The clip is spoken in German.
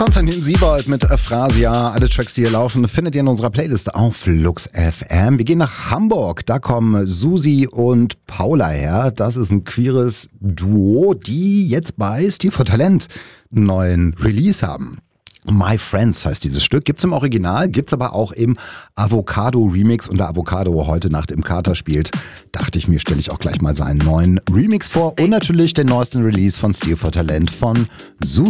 Konstantin Siebold mit Aphrasia. Alle Tracks, die hier laufen, findet ihr in unserer Playlist auf Lux FM. Wir gehen nach Hamburg. Da kommen Susi und Paula her. Das ist ein queeres Duo, die jetzt bei Stil for Talent einen neuen Release haben. My Friends heißt dieses Stück. Gibt's im Original, gibt's aber auch im Avocado-Remix. Und da Avocado heute Nacht im Kater spielt, dachte ich mir, stelle ich auch gleich mal seinen neuen Remix vor. Und natürlich den neuesten Release von Stil for Talent von Susi.